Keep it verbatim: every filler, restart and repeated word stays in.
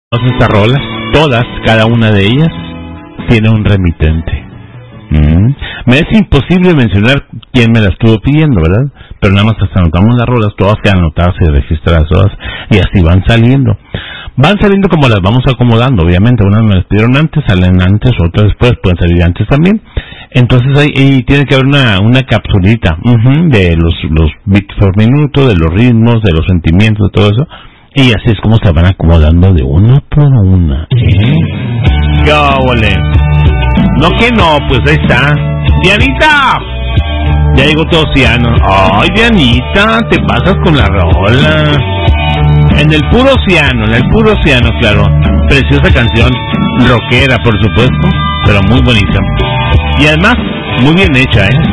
Todas estas rolas, todas, cada una de ellas, tiene un remitente. Mm. Me es imposible mencionar quién me la estuvo pidiendo, ¿verdad? Pero nada más hasta anotamos las rolas, todas quedan anotadas y registradas todas, y así van saliendo. Van saliendo como las vamos acomodando, obviamente. Unas me las pidieron antes, salen antes, otras después, pueden salir antes también. Entonces ahí, ahí tiene que haber una, una capsulita uh-huh, de los, los beats por minuto, de los ritmos, de los sentimientos, de todo eso. Y así es como se van acomodando de una por una. ¿Eh? ¡Qué ole! No que no, pues ahí está. ¡Dianita! Ya llegó tu océano. ¡Ay, Dianita! Te pasas con la rola. En el puro océano, en el puro océano, claro. Preciosa canción. Rockera, por supuesto. Pero muy bonita. Y además, muy bien hecha, ¿eh?